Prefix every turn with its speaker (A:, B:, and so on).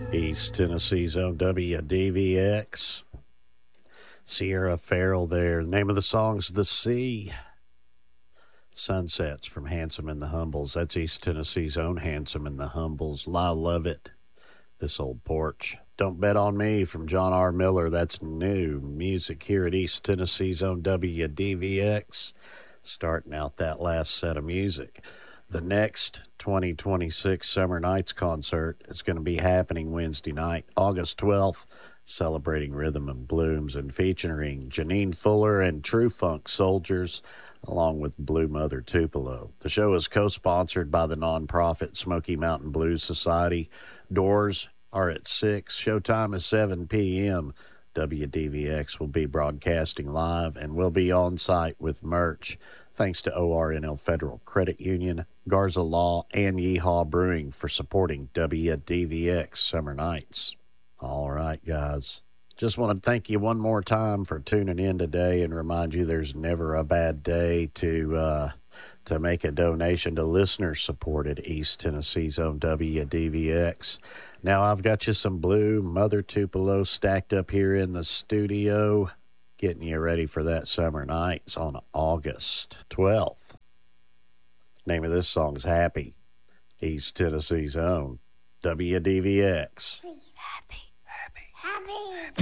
A: East Tennessee's own WDVX. Sierra Farrell there. The name of the song's The Sea. Sunsets from Handsome and the Humbles. That's East Tennessee's own Handsome and the Humbles. I love it. This old porch. Don't Bet on Me from John R. Miller. That's new music here at East Tennessee's own WDVX. Starting out that last set of music. The next 2026 Summer Nights concert is going to be happening Wednesday night, August 12th, celebrating rhythm and blues and featuring Janine Fuller and True Funk Soldiers, along with Blue Mother Tupelo. The show is co-sponsored by the nonprofit Smoky Mountain Blues Society. Doors are at 6. Showtime is 7 p.m. WDVX will be broadcasting live and will be on site with merch. Thanks to ORNL Federal Credit Union, Garza Law, and Yeehaw Brewing for supporting WDVX Summer Nights. All right, guys. Just want to thank you one more time for tuning in today and remind you there's never a bad day to make a donation to listener-supported East Tennessee's own WDVX. Now I've got you some Blue Mother Tupelo stacked up here in the studio, getting you ready for that summer nights on August 12th. Name of this song's Happy. East Tennessee's own WDVX.